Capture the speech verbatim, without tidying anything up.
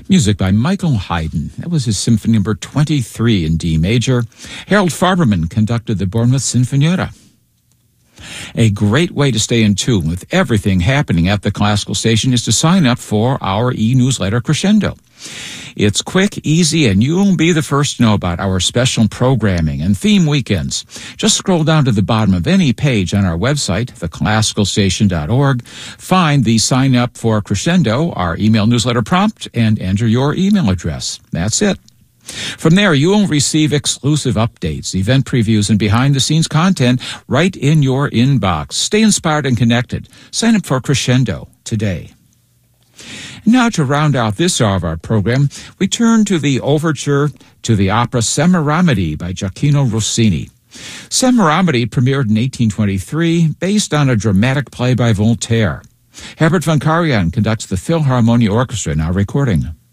Music by Michael Haydn. That was his Symphony Number twenty-three in D major. Harold Farberman conducted the Bournemouth Sinfonietta. A great way to stay in tune with everything happening at the Classical Station is to sign up for our e-newsletter Crescendo. It's quick, easy, and you'll be the first to know about our special programming and theme weekends. Just scroll down to the bottom of any page on our website, the classical station dot org, find the Sign Up for Crescendo, our email newsletter prompt, and enter your email address. That's it. From there, you will receive exclusive updates, event previews, and behind-the-scenes content right in your inbox. Stay inspired and connected. Sign up for Crescendo today. Now, to round out this hour of our program, we turn to the overture to the opera Semiramide by Gioacchino Rossini. Semiramide premiered in eighteen twenty-three, based on a dramatic play by Voltaire. Herbert von Karajan conducts the Philharmonia Orchestra, now recording.